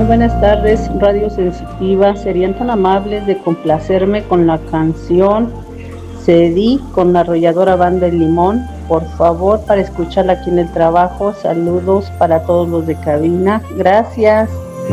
buenas tardes, Radio Sensitiva. ¿Serían tan amables de complacerme con la canción Cedí con la arrolladora Banda El Limón? Por favor, para escucharla aquí en el trabajo. Saludos para todos los de cabina. Gracias.